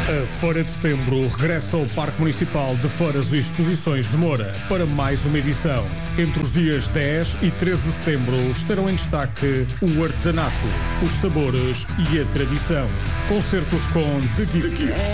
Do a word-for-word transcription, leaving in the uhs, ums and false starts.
A Feira de Setembro regressa ao Parque Municipal de Feiras e Exposições de Moura para mais uma edição. Entre os dias dez e treze de setembro estarão em destaque o artesanato, os sabores e a tradição. Concertos com The Gift.